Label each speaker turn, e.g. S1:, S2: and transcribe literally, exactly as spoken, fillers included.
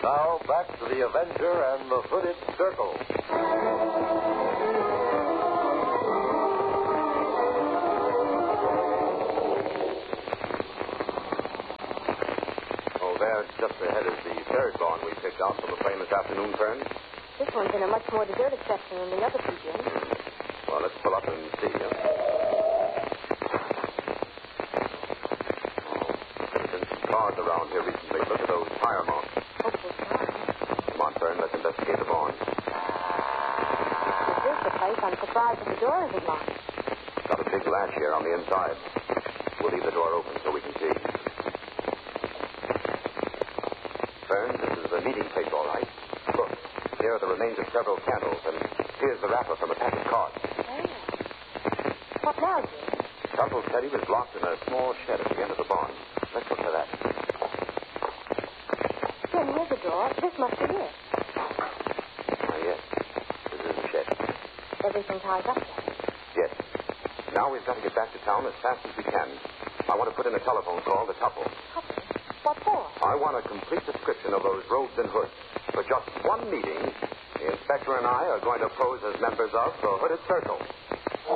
S1: Now, back to the Avenger and the Hooded Circle.
S2: Oh, there, just ahead is the third barn we picked out for the flame this afternoon, Fern.
S3: This one's in a much more deserted section than the other two, Jim.
S2: Well, let's pull up and see. Huh? There's been some cars around here recently. Look at those tire marks.
S3: Hopefully not.
S2: Come on, Fern, let's investigate the barn.
S3: This is the place. I'm surprised that the door isn't locked.
S2: It's got a big latch here on the inside. We'll leave the door open so we can see. Fern, this is the meeting place, all right. Look, here are the remains of several candles, and here's the wrapper from a pack of cards.
S3: Oh. What now, Jim?
S2: Tupple said he was locked in a small shed at the end of the barn. Let's look for that.
S3: Jim, here's the door. This must be it.
S2: Ah, yes. This is the shed.
S3: Everything ties up there.
S2: Yes. Now we've got to get back to town as fast as we can. I want to put in a telephone call to Tupple.
S3: Couple? What for?
S2: I want a complete description of those robes and hoods. For just one meeting, the inspector and I are going to pose as members of the Hooded Circle.